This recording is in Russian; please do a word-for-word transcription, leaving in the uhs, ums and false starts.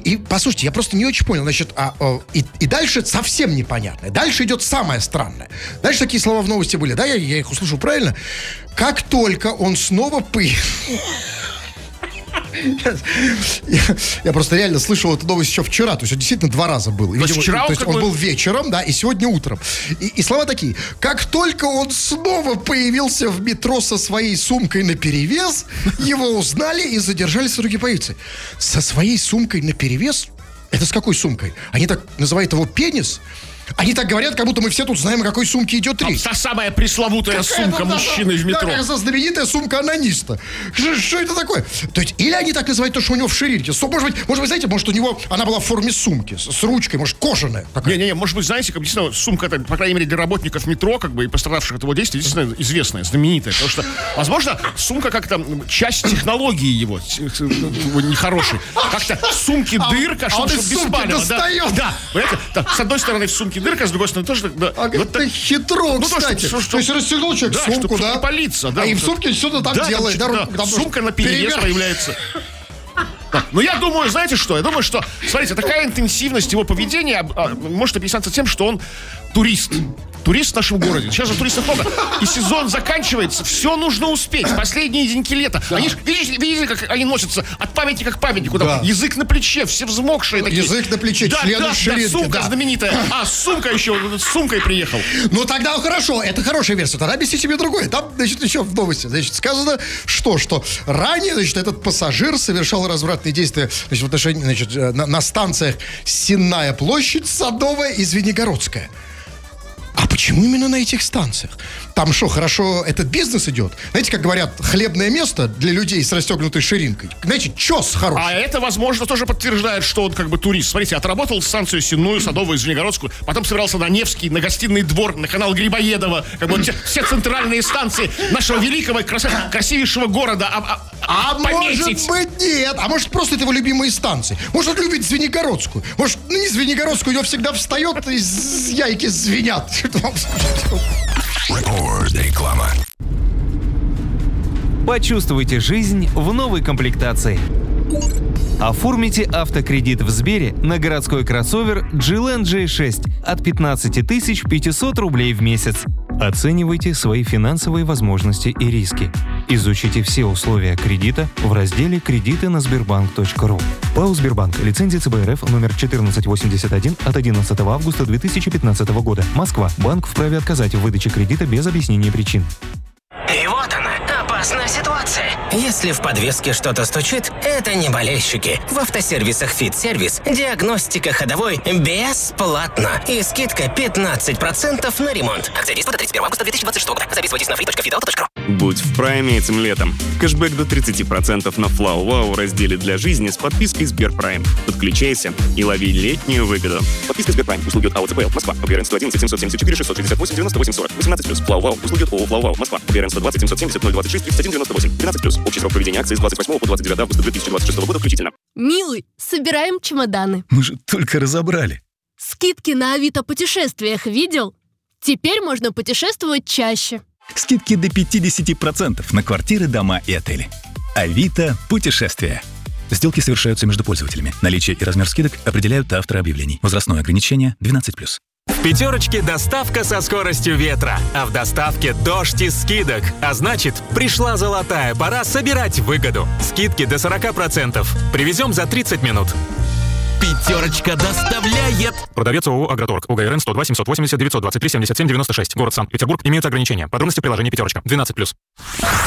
и послушайте, я просто не очень понял, значит, а, а, и, и дальше совсем непонятно. Дальше идет самое странное. Дальше такие слова в новости были, да, я, я их услышал правильно. Как только он снова появился... Я, я просто реально слышал эту новость еще вчера. То есть он действительно два раза был. То есть, вчера то есть он бы... был вечером, да, и сегодня утром. И, и слова такие: как только он снова появился в метро со своей сумкой наперевес, его узнали и задержали сотрудники полиции. Со своей сумкой наперевес? Это с какой сумкой? Они так называют его пенис? Они так говорят, как будто мы все тут знаем, о какой сумке идет речь. Та самая пресловутая Какая сумка мужчины в метро. Да, знаменитая сумка анониста. Что это такое? То есть, или они так называют то, что у него в ширинке. Может быть, может быть, знаете, может, у него она была в форме сумки, с, с ручкой, может, кожаная. Не-не-не, может быть, знаете, как действительно сумка, по крайней мере, для работников метро, как бы, и пострадавших от его действия, действительно известная, знаменитая. Потому что, возможно, сумка как-то часть технологии его, его нехорошей. Как-то сумки дырка, чтобы беспалево. Да, да. С одной стороны, в сумке дырка, с другой стороны тоже... Да, а вот это хитро, ну, кстати. То, что, что, то есть расстегнул человек да, сумку, да? Политься, да? А и в сумке что-то там да, делает. Там, да, да, там, сумка на перевес появляется. Да. Но я думаю, знаете что? Я думаю, что, смотрите, такая интенсивность его поведения а, может объясняться тем, что он турист. Турист в нашем городе. Сейчас же туристов много. И сезон заканчивается. Все нужно успеть. Последние деньки лета. Да. Они, видите, видите, как они носятся от памятника к памятнику. Да. Язык на плече, все взмокшие такие. Язык на плече, да, члены да, ширинки. Да, сумка да. знаменитая. А, сумка еще, с сумкой приехал. Ну, тогда хорошо, это хорошая версия. Тогда объясните мне другое. Там, значит, еще в новости, значит, сказано, что, что ранее, значит, этот пассажир совершал развратные действия, значит, в отношении, значит, на, на станциях Сенная площадь, Садовая и Звенигородская. А почему именно на этих станциях? Там что, хорошо этот бизнес идет? Знаете, как говорят, хлебное место для людей с расстегнутой ширинкой. Знаете, чёс хороший. А это, возможно, тоже подтверждает, что он как бы турист. Смотрите, отработал станцию Сенную, Садовую, Звенигородскую, потом собирался на Невский, на Гостиный двор, на канал Грибоедова. Как бы все, все центральные станции нашего великого, крас... красивейшего города а, а, а может быть, нет. А может, просто это его любимые станции. Может, он любит Звенигородскую. Может, ну, не Звенигородскую, у него всегда встает и яйки звенят. Реклама. Почувствуйте жизнь в новой комплектации. Оформите автокредит в Сбере на городской кроссовер джи эл эн джей шесть от пятнадцать тысяч пятьсот рублей в месяц. Оценивайте свои финансовые возможности и риски. Изучите все условия кредита в разделе «Кредиты на Сбербанк точка ру». ПАО «Сбербанк». Лицензия цэ бэ эр эф номер четырнадцать восемьдесят один от одиннадцатого августа две тысячи пятнадцатого года. Москва. Банк вправе отказать в выдаче кредита без объяснения причин. И вот она, опасная ситуация. Если в подвеске что-то стучит, это не болельщики. В автосервисах «Фит-сервис» диагностика ходовой бесплатно. И скидка пятнадцать процентов на ремонт. Акция действует до тридцать первого августа две тысячи двадцать шестого года. Записывайтесь на фри точка фит авто точка ру. Будь в прайме этим летом. Кэшбэк до тридцать процентов на Флау Вау в разделе «Для жизни» с подпиской Сберпрайм. Подключайся и лови летнюю выгоду. Подписка Сберпрайм. Услуги от АО ЦПЛ. Москва. ОГРН сто одиннадцать семьсот семьдесят четыре шестьсот шестьдесят восемь девяносто восемь сорок. восемнадцать плюс. Флау Вау. Услуги от ООО Флау Вау. Москва. ОГРН сто двадцать семьсот семьдесят ноль двадцать шесть тридцать один девяносто восемь. двенадцать плюс. Общий срок проведения акции с двадцать восьмого по двадцать девятое августа две тысячи двадцать шестого года включительно. Милый, собираем чемоданы. Мы же только разобрали. Скидки на Авито путешествиях видел? Теперь можно путешествовать чаще. Скидки до пятьдесят процентов на квартиры, дома и отели. Авито путешествия. Сделки совершаются между пользователями. Наличие и размер скидок определяют авторы объявлений. Возрастное ограничение двенадцать плюс. В пятерочке доставка со скоростью ветра, а в доставке дождь из скидок. А значит, пришла золотая пора собирать выгоду. Скидки до сорок процентов. Привезем за тридцать минут. Пятерочка доставляет. Продавец ООО «Агроторг». ОГРН сто два семьсот восемьдесят девятьсот двадцать три семьдесят семь девяносто шесть. Город Санкт-Петербург. Имеются ограничения. Подробности в приложении «Пятерочка». двенадцать плюс.